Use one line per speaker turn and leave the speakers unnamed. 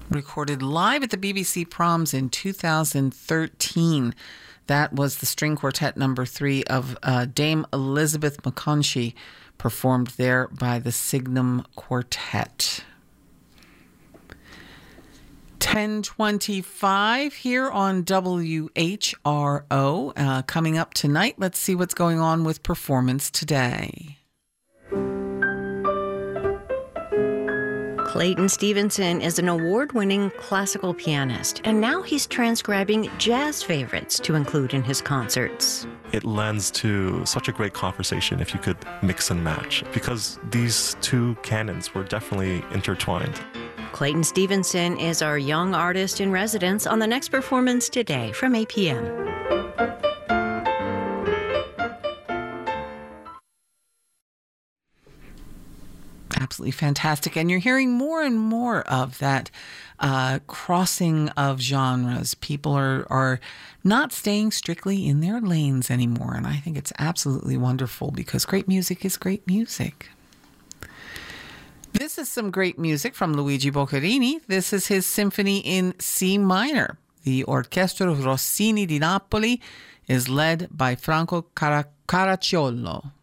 recorded live at the BBC Proms in 2013. That was the string quartet number 3 of Dame Elizabeth McConchie, performed there by the Signum Quartet. 10:25 here on WHRO. Coming up tonight, let's see what's going on with Performance Today.
Clayton Stevenson is an award-winning classical pianist, and now he's transcribing jazz favorites to include in his concerts.
It lends to such a great conversation if you could mix and match, because these two canons were definitely intertwined.
Clayton Stevenson is our young artist in residence on the next Performance Today from 8 p.m.
Absolutely fantastic. And you're hearing more and more of that crossing of genres. People are not staying strictly in their lanes anymore. And I think it's absolutely wonderful, because great music is great music. This is some great music from Luigi Boccherini. This is his symphony in C minor. The Orchestra Rossini di Napoli is led by Franco Caracciolo.